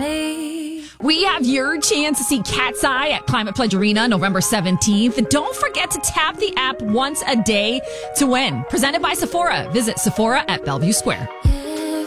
me. We have your chance to see Cat's Eye at Climate Pledge Arena November 17th. Don't forget to tap the app once a day to win. Presented by Sephora. Visit Sephora at Bellevue Square. Yeah.